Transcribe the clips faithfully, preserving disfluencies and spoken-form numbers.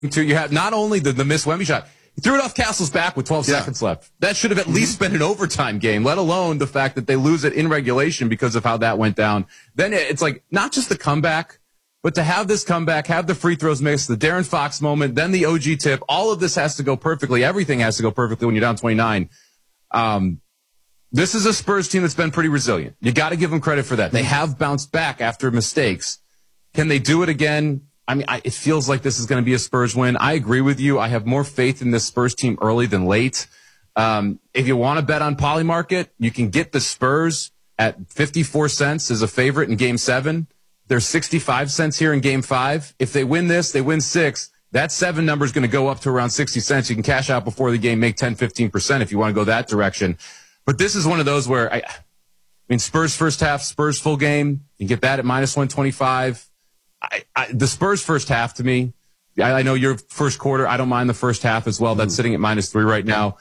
to you have not only the, the missed Wemby shot, he threw it off Castle's back with twelve yeah. seconds left. That should have at least been an overtime game, let alone the fact that they lose it in regulation because of how that went down. Then it's like not just the comeback, but to have this comeback, have the free throws missed, the Darren Fox moment, then the O G tip, all of this has to go perfectly. Everything has to go perfectly when you're down twenty-nine. Um, this is a Spurs team that's been pretty resilient. You got to give them credit for that. They have bounced back after mistakes. Can they do it again? I mean, I, it feels like this is going to be a Spurs win. I agree with you. I have more faith in this Spurs team early than late. Um, if you want to bet on Polymarket, you can get the Spurs at fifty-four cents as a favorite in Game seven. There's sixty-five cents here in Game five. If they win this, they win six. That seven number is going to go up to around sixty cents. You can cash out before the game, make ten, fifteen percent if you want to go that direction. But this is one of those where, I, I mean, Spurs first half, Spurs full game. You get that at minus one twenty-five. I, I, the Spurs first half, to me, I, I know your first quarter. I don't mind the first half as well. That's sitting at minus three right now.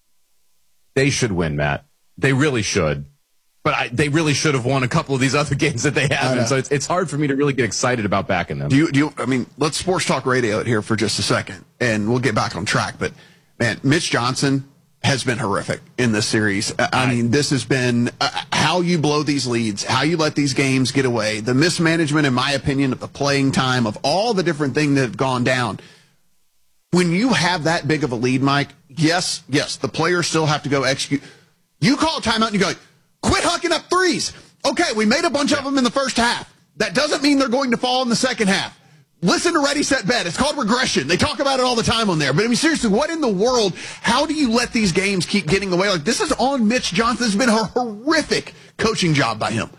They should win, Matt. They really should. But I, they really should have won a couple of these other games that they haven't. So it's, it's hard for me to really get excited about backing them. Do you, do you, I mean, let's sports talk radio it here for just a second, and we'll get back on track. But, man, Mitch Johnson has been horrific in this series. I, I mean, this has been uh, how you blow these leads, how you let these games get away, the mismanagement, in my opinion, of the playing time, of all the different things that have gone down. When you have that big of a lead, Mike, yes, yes, the players still have to go execute. You call a timeout and you go, quit hucking up threes. Okay, we made a bunch yeah. of them in the first half. That doesn't mean they're going to fall in the second half. Listen to Ready, Set, Bet. It's called regression. They talk about it all the time on there. But, I mean, seriously, what in the world? How do you let these games keep getting away? Like, this is on Mitch Johnson. This has been a horrific coaching job by him.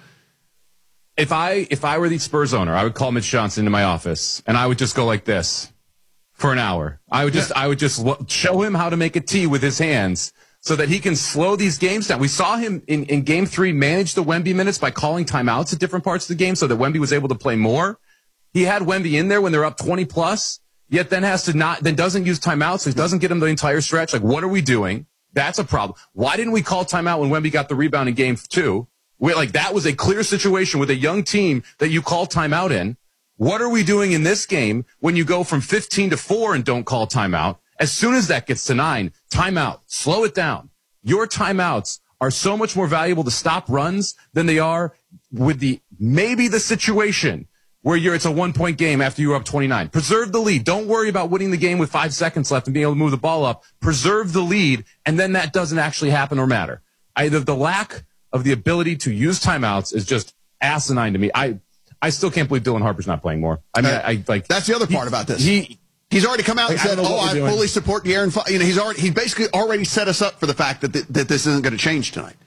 If I if I were the Spurs owner, I would call Mitch Johnson into my office, and I would just go like this for an hour. I would just yeah. I would just show him how to make a tee with his hands, so that he can slow these games down. We saw him in, in game three manage the Wemby minutes by calling timeouts at different parts of the game so that Wemby was able to play more. He had Wemby in there when they're up twenty plus, yet then has to not, then doesn't use timeouts, so he doesn't get him the entire stretch. Like, what are we doing? That's a problem. Why didn't we call timeout when Wemby got the rebound in game two? We, like, that was a clear situation with a young team that you call timeout in. What are we doing in this game when you go from fifteen to four and don't call timeout? As soon as that gets to nine, timeout, slow it down. Your timeouts are so much more valuable to stop runs than they are with the maybe the situation where you're it's a one-point game after you're up twenty-nine. Preserve the lead. Don't worry about winning the game with five seconds left and being able to move the ball up. Preserve the lead, and then that doesn't actually happen or matter. Either the lack of the ability to use timeouts is just asinine to me. I I still can't believe Dylan Harper's not playing more. I mean, uh, I, I like that's the other part he, about this. He. He's already come out and like, said, "Oh, I doing. fully support De'Aaron Fox." You know, he's already he basically already set us up for the fact that th- that this isn't going to change tonight.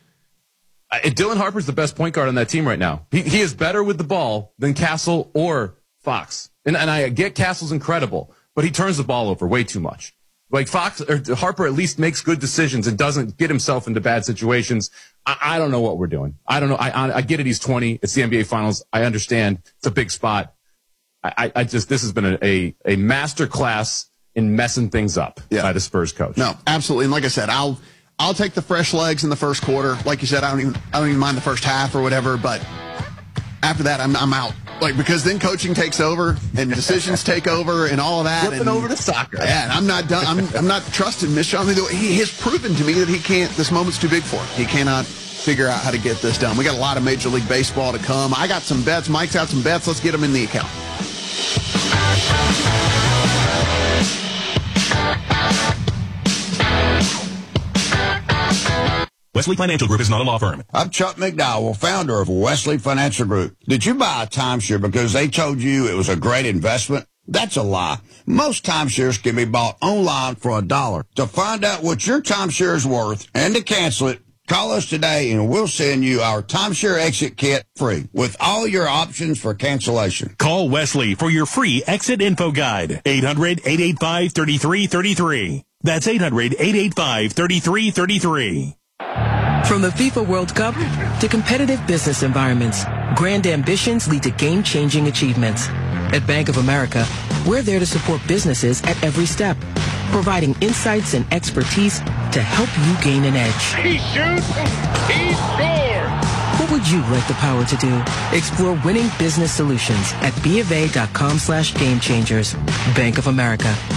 Uh, Dylan Harper's the best point guard on that team right now. He he is better with the ball than Castle or Fox. And and I get Castle's incredible, but he turns the ball over way too much. Like Fox or Harper at least makes good decisions and doesn't get himself into bad situations. I, I don't know what we're doing. I don't know. I, I I get it. He's twenty. It's the N B A Finals. I understand. It's a big spot. I, I just this has been a, a, a master class in messing things up yeah. by the Spurs coach. No, absolutely. And like I said, I'll I'll take the fresh legs in the first quarter. Like you said, I don't even I don't even mind the first half or whatever. But after that, I'm I'm out. Like because then coaching takes over and decisions take over and all of that. Flipping and, over to soccer. Yeah, and I'm not done. I'm I'm not trusting Mitch Johnson. He has proven to me that he can't. This moment's too big for him. He cannot figure out how to get this done. We got a lot of Major League Baseball to come. I got some bets. Mike's got some bets. Let's get them in the account. Wesley Financial Group is not a law firm. I'm Chuck McDowell, founder of Wesley Financial Group. Did you buy a timeshare because they told you it was a great investment? That's a lie. Most timeshares can be bought online for a dollar. To find out what your timeshare is worth and to cancel it, call us today and we'll send you our timeshare exit kit free with all your options for cancellation. Call Wesley for your free exit info guide. eight hundred, eight eight five, three three three three. That's eight hundred, eight eight five, three three three three. From the FIFA World Cup to competitive business environments, grand ambitions lead to game-changing achievements. At Bank of America, we're there to support businesses at every step, providing insights and expertise to help you gain an edge. He shoots, he scores! We'll What would you like the power to do? Explore winning business solutions at B of A dot com slash game changers. Bank of America.